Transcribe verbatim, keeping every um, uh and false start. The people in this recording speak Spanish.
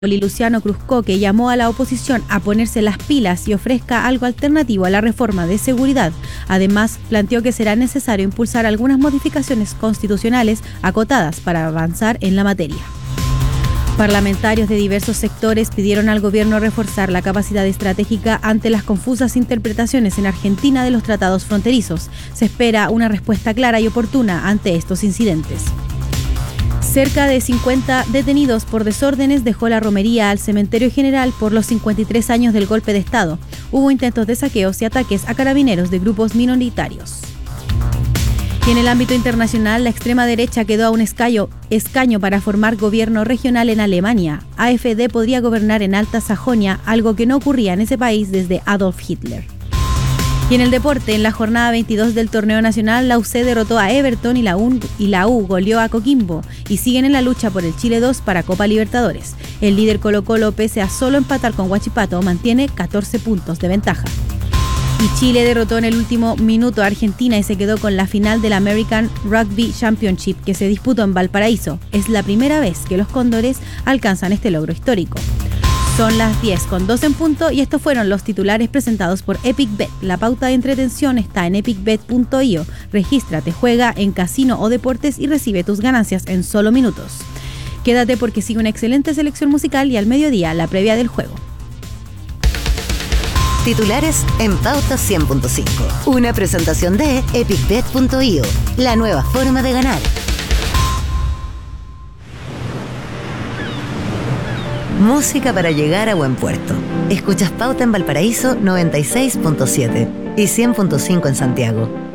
Luciano Cruzco, que llamó a la oposición a ponerse las pilas y ofrezca algo alternativo a la reforma de seguridad. Además, planteó que será necesario impulsar algunas modificaciones constitucionales acotadas para avanzar en la materia. Parlamentarios de diversos sectores pidieron al gobierno reforzar la capacidad estratégica ante las confusas interpretaciones en Argentina de los tratados fronterizos. Se espera una respuesta clara y oportuna ante estos incidentes. Cerca de cincuenta detenidos por desórdenes dejó la romería al cementerio general por los cincuenta y tres años del golpe de Estado. Hubo intentos de saqueos y ataques a carabineros de grupos minoritarios. Y en el ámbito internacional, la extrema derecha quedó a un escaño, escaño para formar gobierno regional en Alemania. A F D podría gobernar en Alta Sajonia, algo que no ocurría en ese país desde Adolf Hitler. Y en el deporte, en la jornada veintidós del torneo nacional, la U C derrotó a Everton y la U, y la U goleó a Coquimbo y siguen en la lucha por el Chile dos para Copa Libertadores. El líder Colo-Colo, pese a solo empatar con Huachipato, mantiene catorce puntos de ventaja. Y Chile derrotó en el último minuto a Argentina y se quedó con la final del American Rugby Championship que se disputó en Valparaíso. Es la primera vez que los Cóndores alcanzan este logro histórico. Son las diez con dos en punto y estos fueron los titulares presentados por EpicBet. La pauta de entretención está en epic bet punto io. Regístrate, juega en casino o deportes y recibe tus ganancias en solo minutos. Quédate porque sigue una excelente selección musical y al mediodía la previa del juego. Titulares en Pauta cien punto cinco. Una presentación de epic bet punto io, la nueva forma de ganar. Música para llegar a buen puerto. Escuchas Pauta en Valparaíso noventa y seis punto siete y cien punto cinco en Santiago.